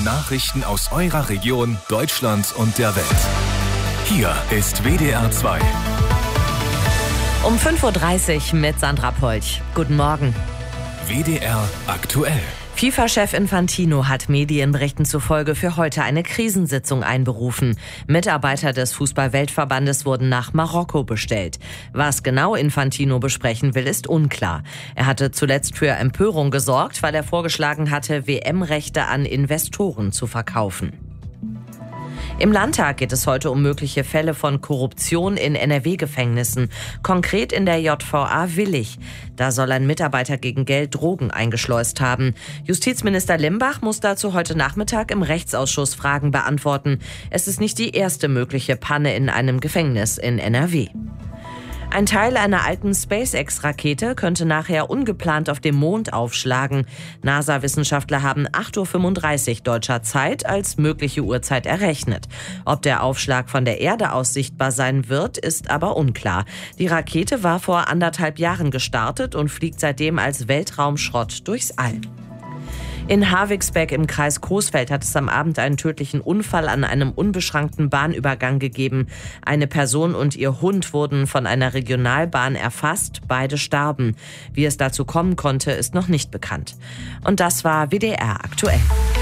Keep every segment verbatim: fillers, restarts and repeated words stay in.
Nachrichten aus eurer Region, Deutschland und der Welt. Hier ist W D R zwei. Um fünf Uhr dreißig mit Sandra Polch. Guten Morgen. W D R aktuell. FIFA-Chef Infantino hat Medienberichten zufolge für heute eine Krisensitzung einberufen. Mitarbeiter des Fußball-Weltverbandes wurden nach Marokko bestellt. Was genau Infantino besprechen will, ist unklar. Er hatte zuletzt für Empörung gesorgt, weil er vorgeschlagen hatte, W M-Rechte an Investoren zu verkaufen. Im Landtag geht es heute um mögliche Fälle von Korruption in N R W-Gefängnissen. Konkret in der J V A Willich. Da soll ein Mitarbeiter gegen Geld Drogen eingeschleust haben. Justizminister Limbach muss dazu heute Nachmittag im Rechtsausschuss Fragen beantworten. Es ist nicht die erste mögliche Panne in einem Gefängnis in N R W. Ein Teil einer alten SpaceX-Rakete könnte nachher ungeplant auf dem Mond aufschlagen. NASA-Wissenschaftler haben acht Uhr fünfunddreißig deutscher Zeit als mögliche Uhrzeit errechnet. Ob der Aufschlag von der Erde aus sichtbar sein wird, ist aber unklar. Die Rakete war vor anderthalb Jahren gestartet und fliegt seitdem als Weltraumschrott durchs All. In Havixbeck im Kreis Coesfeld hat es am Abend einen tödlichen Unfall an einem unbeschrankten Bahnübergang gegeben. Eine Person und ihr Hund wurden von einer Regionalbahn erfasst. Beide starben. Wie es dazu kommen konnte, ist noch nicht bekannt. Und das war W D R aktuell.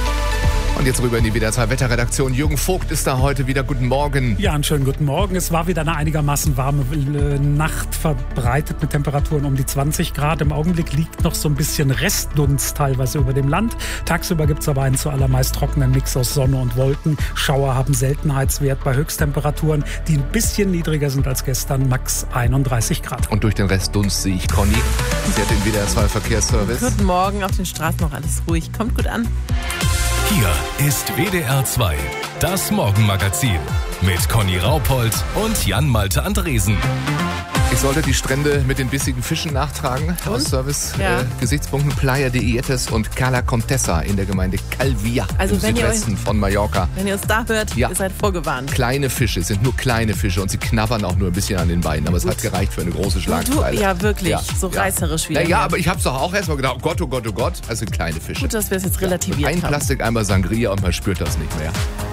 Und jetzt rüber in die W D R zwei Wetterredaktion. Jürgen Vogt ist da heute wieder. Guten Morgen. Ja, einen schönen guten Morgen. Es war wieder eine einigermaßen warme äh, Nacht, verbreitet mit Temperaturen um die zwanzig Grad. Im Augenblick liegt noch so ein bisschen Restdunst teilweise über dem Land. Tagsüber gibt es aber einen zuallermeist trockenen Mix aus Sonne und Wolken. Schauer haben Seltenheitswert bei Höchsttemperaturen, die ein bisschen niedriger sind als gestern, max einunddreißig Grad. Und durch den Restdunst sehe ich Conny. Sie hat den W D R zwei Verkehrsservice. Guten Morgen, auf den Straßen noch alles ruhig. Kommt gut an. Hier ist W D R zwei, das Morgenmagazin mit Conny Raupold und Jan-Malte Andresen. Ich sollte die Strände mit den bissigen Fischen nachtragen. Und? Aus Service-Gesichtspunkten Ja. äh, Playa de Ietes und Cala Contessa in der Gemeinde Calvia Also im wenn ihr Südwesten von Mallorca. Wenn ihr uns da hört, Ja. ihr seid vorgewarnt. Kleine Fische, es sind nur kleine Fische und sie knabbern auch nur ein bisschen an den Beinen. Aber es Gut. hat gereicht für eine große Schlagzeile. Du, ja, wirklich. Ja. So Ja. reißerisch wieder. Naja, aber ich hab's doch auch erstmal gedacht, oh Gott, oh Gott, oh Gott. Also kleine Fische. Gut, dass wir es jetzt relativiert Ein haben. Plastikeimer Sangria und man spürt das nicht mehr.